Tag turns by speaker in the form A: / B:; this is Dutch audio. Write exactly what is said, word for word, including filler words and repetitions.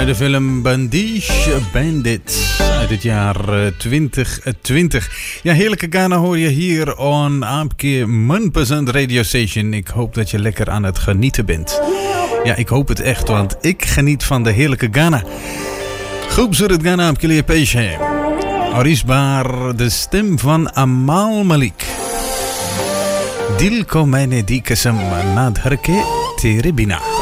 A: Uit de film Bandish Bandit uit het jaar twintig twintig. Ja, heerlijke Ghana hoor je hier on Aapke Manpasant Radio Station. Ik hoop dat je lekker aan het genieten bent. Ja, ik hoop het echt, want ik geniet van de heerlijke Ghana. Khoobsurat Ghana aapke liye pesh hai. और इस बार de stem van Amal Malik. दिल को मैंने दी कसम ना धर के तेरे बिना.